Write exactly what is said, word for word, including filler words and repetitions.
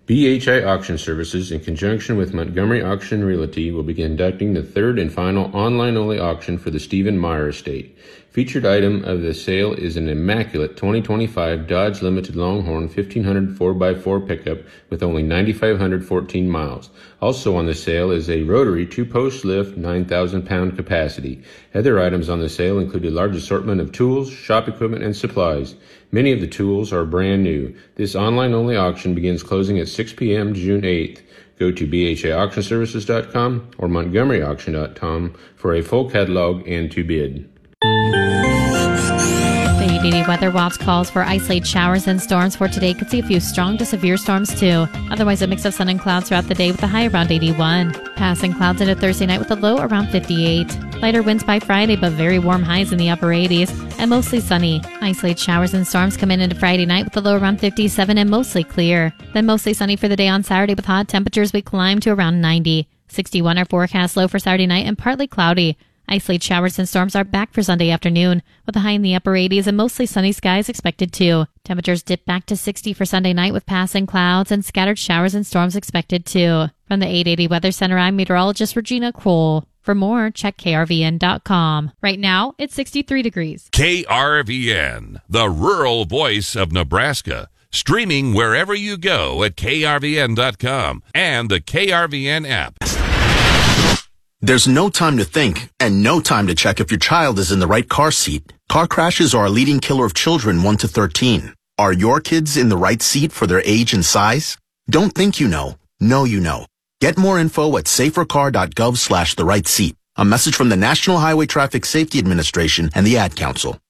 B H I Auction Services, in conjunction with Montgomery Auction Realty, will be conducting the third and final online-only auction for the Stephen Meyer estate. Featured item of the sale is an immaculate twenty twenty-five Dodge Limited Longhorn fifteen hundred four by four pickup with only nine thousand five hundred fourteen miles. Also on the sale is a rotary two-post lift nine thousand pound capacity. Other items on the sale include a large assortment of tools, shop equipment, and supplies. Many of the tools are brand new. This online-only auction begins closing at six p.m. June eighth. Go to b h i auction services dot com or montgomery auction dot com for a full catalog and to bid. The eight eighty Weather Watch calls for isolated showers and storms for today. Could see a few strong to severe storms too. Otherwise, a mix of sun and clouds throughout the day with a high around eighty-one. Passing clouds into Thursday night with a low around fifty-eight. Lighter winds by Friday, but very warm highs in the upper eighties. And mostly sunny. Isolated showers and storms come in into Friday night with a low around fifty-seven and mostly clear. Then mostly sunny for the day on Saturday with hot temperatures we climb to around ninety. sixty-one are forecast low for Saturday night and partly cloudy. Isolated showers and storms are back for Sunday afternoon, with a high in the upper eighties and mostly sunny skies expected too. Temperatures dip back to sixty for Sunday night with passing clouds and scattered showers and storms expected too. From the eight eighty Weather Center, I'm meteorologist Regina Kroll. For more, check K R V N dot com. Right now, it's sixty-three degrees. K R V N, the rural voice of Nebraska. Streaming wherever you go at K R V N dot com and the K R V N app. There's no time to think and no time to check if your child is in the right car seat. Car crashes are a leading killer of children one to thirteen. Are your kids in the right seat for their age and size? Don't think you know. Know you know. Get more info at safercar dot gov slash the right seat. A message from the National Highway Traffic Safety Administration and the Ad Council.